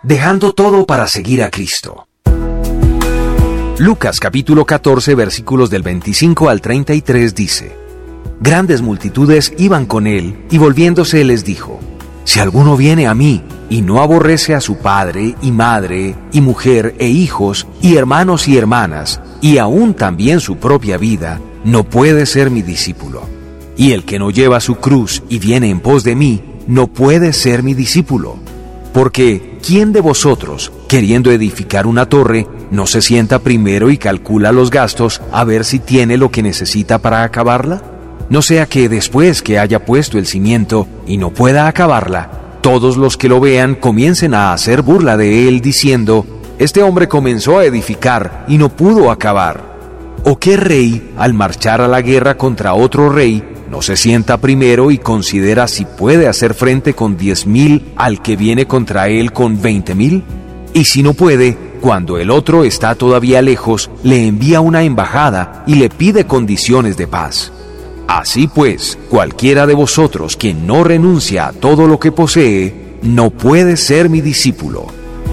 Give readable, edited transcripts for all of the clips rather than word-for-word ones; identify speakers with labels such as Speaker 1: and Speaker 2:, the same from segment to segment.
Speaker 1: dejando todo para seguir a Cristo. Lucas capítulo 14 versículos del 25 al 33 dice: Grandes multitudes iban con él, y volviéndose les dijo: Si alguno viene a mí, y no aborrece a su padre, y madre, y mujer, e hijos, y hermanos y hermanas, y aún también su propia vida, no puede ser mi discípulo. Y el que no lleva su cruz y viene en pos de mí, no puede ser mi discípulo. Porque, ¿quién de vosotros, queriendo edificar una torre, no se sienta primero y calcula los gastos a ver si tiene lo que necesita para acabarla? No sea que después que haya puesto el cimiento y no pueda acabarla, todos los que lo vean comiencen a hacer burla de él diciendo: Este hombre comenzó a edificar y no pudo acabar. ¿O qué rey, al marchar a la guerra contra otro rey, no se sienta primero y considera si puede hacer frente con 10,000 al que viene contra él con 20,000? Y si no puede, cuando el otro está todavía lejos, le envía una embajada y le pide condiciones de paz. Así pues, cualquiera de vosotros que no renuncia a todo lo que posee, no puede ser mi discípulo.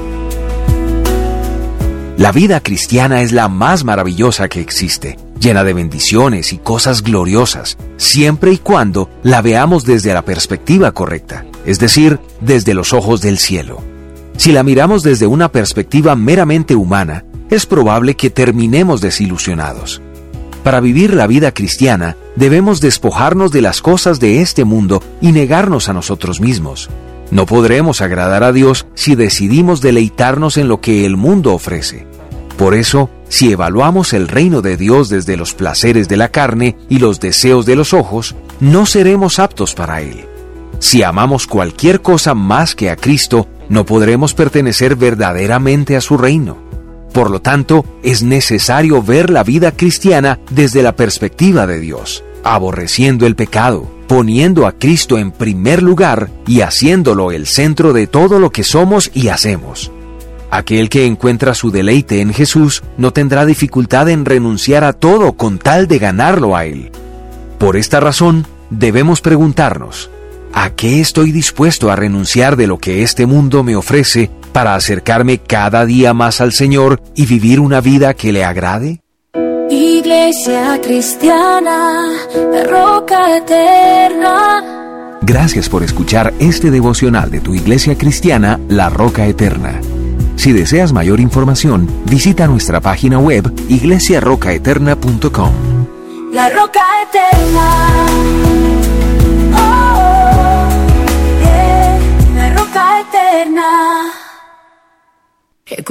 Speaker 1: La vida cristiana es la más maravillosa que existe, llena de bendiciones y cosas gloriosas, siempre y cuando la veamos desde la perspectiva correcta, es decir, desde los ojos del cielo. Si la miramos desde una perspectiva meramente humana, es probable que terminemos desilusionados. Para vivir la vida cristiana, debemos despojarnos de las cosas de este mundo y negarnos a nosotros mismos. No podremos agradar a Dios si decidimos deleitarnos en lo que el mundo ofrece. Por eso, si evaluamos el reino de Dios desde los placeres de la carne y los deseos de los ojos, no seremos aptos para Él. Si amamos cualquier cosa más que a Cristo, no podremos pertenecer verdaderamente a su reino. Por lo tanto, es necesario ver la vida cristiana desde la perspectiva de Dios, aborreciendo el pecado, poniendo a Cristo en primer lugar y haciéndolo el centro de todo lo que somos y hacemos. Aquel que encuentra su deleite en Jesús no tendrá dificultad en renunciar a todo con tal de ganarlo a Él. Por esta razón, debemos preguntarnos: ¿a qué estoy dispuesto a renunciar de lo que este mundo me ofrece para acercarme cada día más al Señor y vivir una vida que le agrade?
Speaker 2: Iglesia Cristiana, la Roca Eterna.
Speaker 1: Gracias por escuchar este devocional de tu Iglesia Cristiana, La Roca Eterna. Si deseas mayor información, visita nuestra página web iglesiarrocaeterna.com.
Speaker 2: La Roca Eterna. Oh, yeah, la Roca Eterna.